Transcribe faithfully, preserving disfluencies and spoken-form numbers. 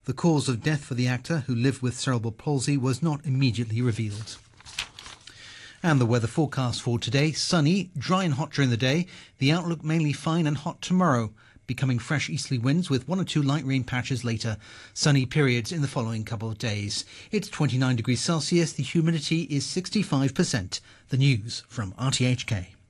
The cause of death for the actor, who lived with cerebral palsy, was not immediately revealed. And the weather forecast for today: sunny, dry and hot during the day. The outlook mainly fine and hot tomorrow, becoming fresh easterly winds with one or two light rain patches later. Sunny periods in the following couple of days. It's twenty-nine degrees Celsius. The humidity is sixty-five percent. The news from R T H K.